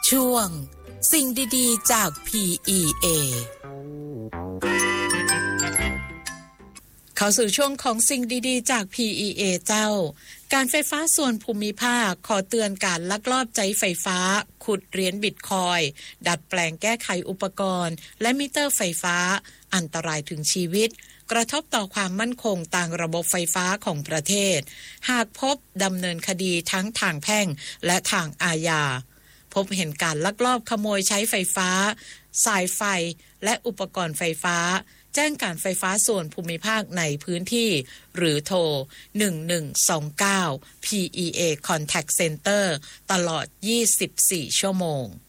ช่วงสิ่งดีๆจาก PEA เข้าสู่ช่วงของสิ่งดีๆจาก PEA เจ้าการไฟฟ้าส่วนภูมิภาคขอเตือนการลักลอบใช้ไฟฟ้าขุดเหรียญบิตคอยน์ดัดแปลงแก้ไขอุปกรณ์และมิเตอร์ไฟฟ้าอันตรายถึงชีวิตกระทบต่อความมั่นคงต่างระบบไฟฟ้าของประเทศหากพบดำเนินคดีทั้งทางแพ่งและทางอาญาพบเห็นการลักลอบขโมยใช้ไฟฟ้าสายไฟและอุปกรณ์ไฟฟ้าแจ้งการไฟฟ้าส่วนภูมิภาคในพื้นที่หรือโทร1129 PEA Contact Center ตลอด24ชั่วโมง